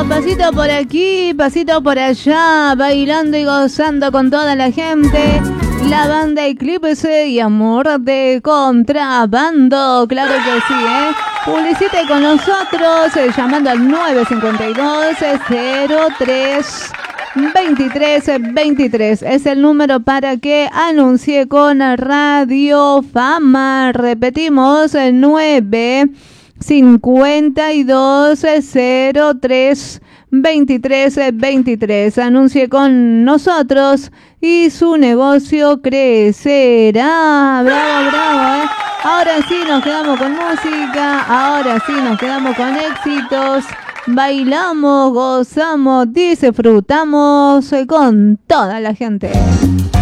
pasito por aquí, pasito por allá, bailando y gozando con toda la gente. La banda Eclipse y Amor de Contrabando, claro que sí, ¿eh? Publicite con nosotros llamando al 952-03-2323. Es el número para que anuncie con Radio Fama. Repetimos, 952-03-2323. Anuncie con nosotros y su negocio crecerá. Bravo, bravo, ¿eh? Ahora sí nos quedamos con música, ahora sí nos quedamos con éxitos. Bailamos, gozamos, disfrutamos con toda la gente.